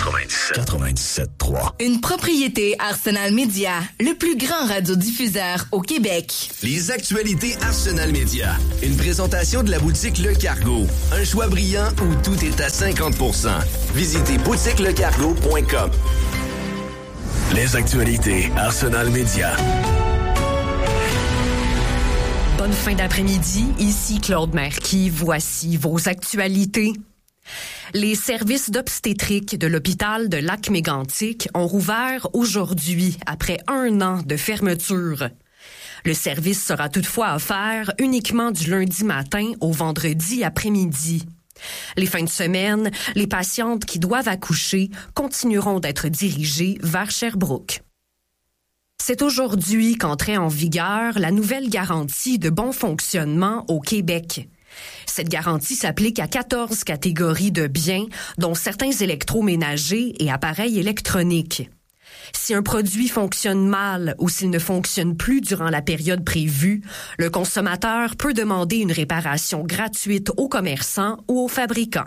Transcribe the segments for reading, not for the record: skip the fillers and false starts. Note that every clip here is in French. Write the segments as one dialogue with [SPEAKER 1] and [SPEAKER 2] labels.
[SPEAKER 1] 97.3.
[SPEAKER 2] Une propriété Arsenal Media, le plus grand radiodiffuseur au Québec.
[SPEAKER 3] Les actualités Arsenal Media. Une présentation de la boutique Le Cargo. Un choix brillant où tout est à 50%. Visitez boutiquelecargo.com.
[SPEAKER 1] Les actualités Arsenal Media.
[SPEAKER 4] Bonne fin d'après-midi, ici Claude Marquis. Voici vos actualités. Les services d'obstétrique de l'hôpital de Lac-Mégantic ont rouvert aujourd'hui après 1 an de fermeture. Le service sera toutefois offert uniquement du lundi matin au vendredi après-midi. Les fins de semaine, les patientes qui doivent accoucher continueront d'être dirigées vers Sherbrooke. C'est aujourd'hui qu'entrait en vigueur la nouvelle garantie de bon fonctionnement au Québec. Cette garantie s'applique à 14 catégories de biens, dont certains électroménagers et appareils électroniques. Si un produit fonctionne mal ou s'il ne fonctionne plus durant la période prévue, le consommateur peut demander une réparation gratuite au commerçant ou au fabricant.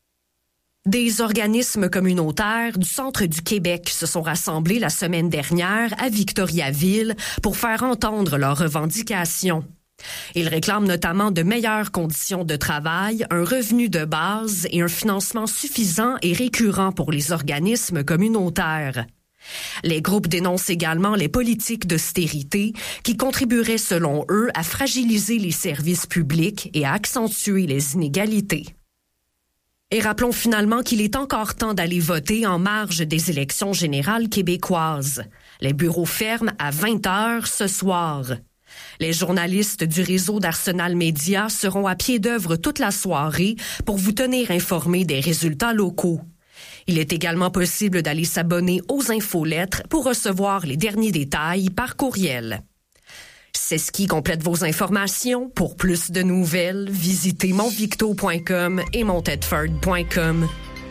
[SPEAKER 4] Des organismes communautaires du centre du Québec se sont rassemblés la semaine dernière à Victoriaville pour faire entendre leurs revendications. Ils réclament notamment de meilleures conditions de travail, un revenu de base et un financement suffisant et récurrent pour les organismes communautaires. Les groupes dénoncent également les politiques d'austérité qui contribueraient selon eux à fragiliser les services publics et à accentuer les inégalités. Et rappelons finalement qu'il est encore temps d'aller voter en marge des élections générales québécoises. Les bureaux ferment à 20h ce soir. Les journalistes du réseau d'Arsenal Media seront à pied d'œuvre toute la soirée pour vous tenir informés des résultats locaux. Il est également possible d'aller s'abonner aux infolettres pour recevoir les derniers détails par courriel. C'est ce qui complète vos informations. Pour plus de nouvelles, visitez montvicto.com et montedford.com.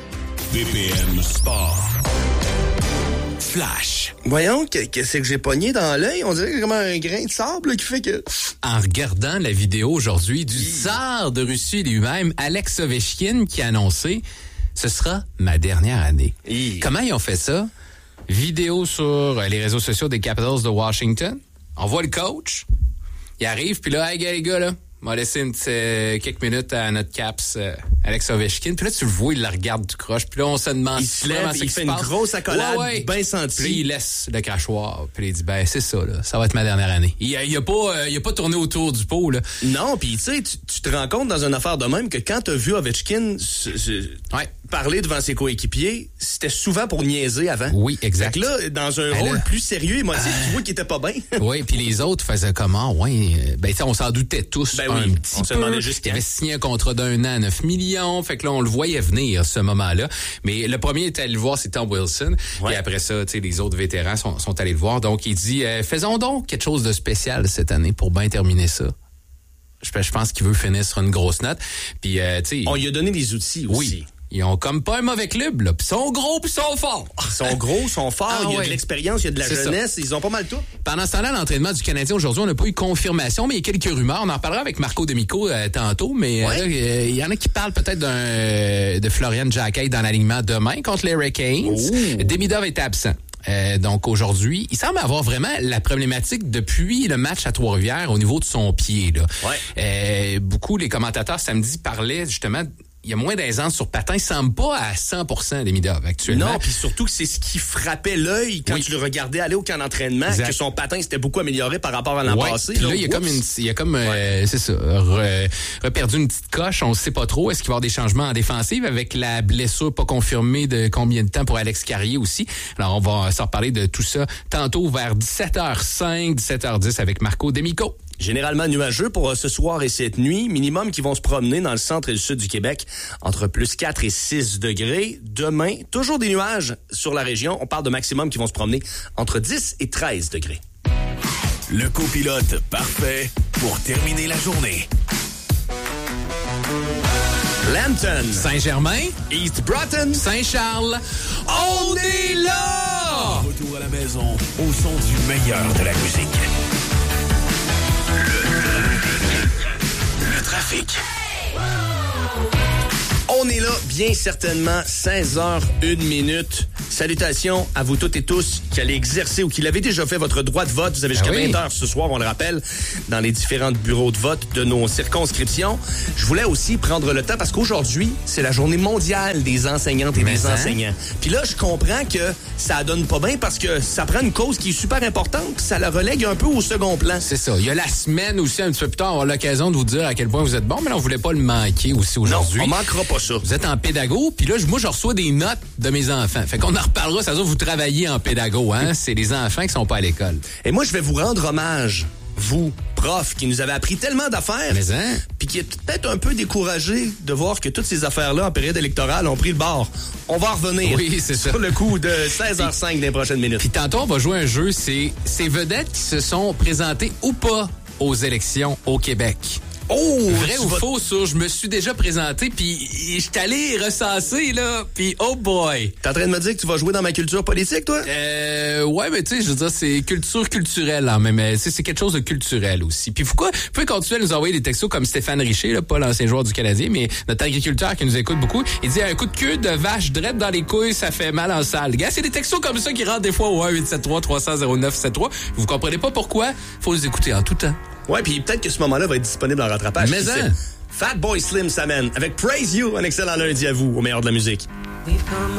[SPEAKER 1] BPM Sport. Flash.
[SPEAKER 5] Voyons, qu'est-ce que j'ai pogné dans l'œil? On dirait qu'il y a comme un grain de sable là, qui fait que...
[SPEAKER 6] En regardant la vidéo aujourd'hui du tsar de Russie lui-même, Alex Ovechkin, qui a annoncé « Ce sera ma dernière année ». Comment ils ont fait ça? Vidéo sur les réseaux sociaux des Capitals de Washington. On voit le coach. Il arrive, puis là, « Hey, les gars, là, on va laisser quelques minutes à notre Caps, Alex Ovechkin. » Puis là, tu le vois, il la regarde du croche. Puis là, on se demande...
[SPEAKER 5] Il se lève, il fait une grosse accolade, bien sentie.
[SPEAKER 6] Puis il laisse le crachoir. Puis il dit, ben c'est ça, là. Ça va être ma dernière année. Il a pas tourné autour du pot, là.
[SPEAKER 5] Non, puis tu sais, tu te rends compte dans une affaire de même que quand t'as vu Ovechkin parler devant ses coéquipiers, c'était souvent pour niaiser avant.
[SPEAKER 6] Oui, exact.
[SPEAKER 5] Fait que là, dans un rôle plus sérieux, émotif, tu vois qu'il était pas bien.
[SPEAKER 6] Oui, puis les autres faisaient comment? Ouais, ben on s'en doutait tous un petit
[SPEAKER 5] on
[SPEAKER 6] peu.
[SPEAKER 5] Se demandait juste
[SPEAKER 6] il avait signé un contrat d'1 an à 9 millions. Fait que là, on le voyait venir, ce moment-là. Mais le premier était allé le voir, c'est Tom Wilson. Et après ça, tu sais, les autres vétérans sont allés le voir. Donc, il dit, faisons donc quelque chose de spécial cette année pour bien terminer ça. Je pense qu'il veut finir sur une grosse note. Puis, tu sais...
[SPEAKER 5] On lui a donné des outils aussi.
[SPEAKER 6] Oui. Ils ont comme pas un mauvais club, là. Puis ils sont gros, puis ils sont forts.
[SPEAKER 5] Ils sont gros, ils sont forts, il y a de l'expérience, il y a de la jeunesse, ils ont pas mal tout.
[SPEAKER 6] Pendant ce temps-là, l'entraînement du Canadien aujourd'hui, on n'a pas eu confirmation, mais il y a quelques rumeurs. On en parlera avec Marco D'Amico tantôt, mais il y en a qui parlent peut-être de Florian Jacquet dans l'alignement demain contre les Hurricanes. Demidov est absent. Donc aujourd'hui, il semble avoir vraiment la problématique depuis le match à Trois-Rivières au niveau de son pied, là. Beaucoup, les commentateurs samedi parlaient justement... Il y a moins d'aisance sur patin. Il semble pas à 100% Demidov actuellement.
[SPEAKER 5] Non, puis surtout que c'est ce qui frappait l'œil quand tu le regardais aller au camp d'entraînement, que son patin s'était beaucoup amélioré par rapport à l'an passé.
[SPEAKER 6] Puis là, il y a comme c'est ça, reperdu une petite coche. On ne sait pas trop. Est-ce qu'il va y avoir des changements en défensive avec la blessure pas confirmée de combien de temps pour Alex Carrier aussi? Alors, on va s'en reparler de tout ça tantôt vers 17h05, 17h10 avec Marco D'Amico.
[SPEAKER 5] Généralement nuageux pour ce soir et cette nuit. Minimum qui vont se promener dans le centre et le sud du Québec entre plus 4 et 6 degrés. Demain, toujours des nuages sur la région. On parle de maximum qui vont se promener entre 10 et 13 degrés.
[SPEAKER 1] Le copilote parfait pour terminer la journée.
[SPEAKER 5] Lambton,
[SPEAKER 6] Saint-Germain,
[SPEAKER 5] East Broughton,
[SPEAKER 6] Saint-Charles. On est là!
[SPEAKER 1] Retour à la maison au son du meilleur de la musique. Le trafic.
[SPEAKER 5] On On est là, bien certainement, 16h01. Salutations à vous toutes et tous qui allez exercer ou qui l'avez déjà fait votre droit de vote. Vous avez jusqu'à 20h ce soir, on le rappelle, dans les différents bureaux de vote de nos circonscriptions. Je voulais aussi prendre le temps parce qu'aujourd'hui, c'est la journée mondiale des enseignantes et des enseignants. Puis là, je comprends que ça donne pas bien parce que ça prend une cause qui est super importante, puis ça la relègue un peu au second plan.
[SPEAKER 6] C'est ça. Il y a la semaine aussi, un petit peu plus tard, on aura l'occasion de vous dire à quel point vous êtes bon, mais là, on voulait pas le manquer aussi aujourd'hui.
[SPEAKER 5] Non, on manquera pas ça.
[SPEAKER 6] Vous êtes en pédago, puis là, moi, je reçois des notes de mes enfants. Fait qu'on en reparlera, ça veut dire vous travaillez en pédago, hein? C'est les enfants qui sont pas à l'école.
[SPEAKER 5] Et moi, je vais vous rendre hommage, vous, prof, qui nous avez appris tellement d'affaires, puis qui est peut-être un peu découragé de voir que toutes ces affaires-là, en période électorale, ont pris le bord. On va revenir sur le coup de 16h05 des prochaines minutes.
[SPEAKER 6] Puis tantôt, on va jouer un jeu, c'est ces vedettes qui se sont présentées ou pas aux élections au Québec.
[SPEAKER 5] Oh!
[SPEAKER 6] Vrai ou faux, ça? Je me suis déjà présenté, puis je suis allé recenser, là, puis oh boy!
[SPEAKER 5] T'es en train de me dire que tu vas jouer dans ma culture politique, toi?
[SPEAKER 6] Ouais, mais tu sais, je veux dire, c'est culture culturelle, hein, mais c'est quelque chose de culturel aussi. Puis pourquoi? Vous pouvez continuer à nous envoyer des textos comme Stéphane Richer, là, pas l'ancien joueur du Canadien, mais notre agriculteur qui nous écoute beaucoup. Il dit, un coup de queue de vache drette dans les couilles, ça fait mal en salle. Gars, c'est des textos comme ça qui rentrent des fois au 1-873-300-0973. Vous comprenez pas pourquoi? Faut les écouter en tout temps.
[SPEAKER 5] Ouais, puis peut-être que ce moment-là va être disponible en rattrapage.
[SPEAKER 6] Mais
[SPEAKER 5] Fatboy Slim s'amène avec Praise You, un excellent lundi à vous, au meilleur de la musique.